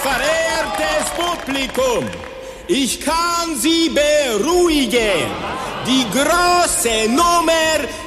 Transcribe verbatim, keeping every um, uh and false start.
Verehrtes Publikum, ich kann Sie beruhigen. Die große Nummer